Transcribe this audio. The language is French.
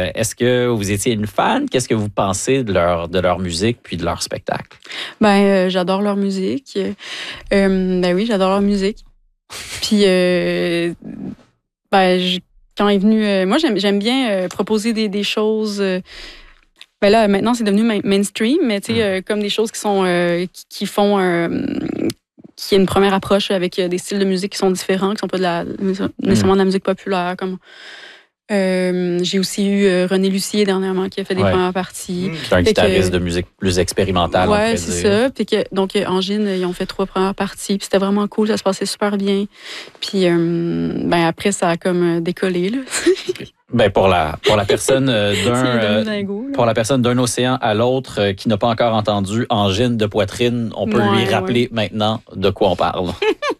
est-ce que vous étiez une fan? Qu'est-ce que vous pensez de leur musique puis de leur spectacle? J'adore leur musique. Oui, j'adore leur musique. Puis, quand est venu... moi, j'aime bien proposer des choses... là, maintenant, c'est devenu mainstream, mais tu sais, comme des choses qui sont... qui font... qui est une première approche avec des styles de musique qui sont différents, qui sont pas nécessairement de la musique populaire. Comme j'ai aussi eu René Lucier dernièrement qui a fait des premières parties. C'est un guitariste de musique plus expérimentale, on pourrait dire. C'est ça. Puis donc, Angine, ils ont fait 3 premières parties. Puis c'était vraiment cool, ça se passait super bien. Puis après, ça a comme décollé. Là. Pour la personne d'un océan à l'autre qui n'a pas encore entendu Angine de poitrine, on peut lui rappeler maintenant de quoi on parle.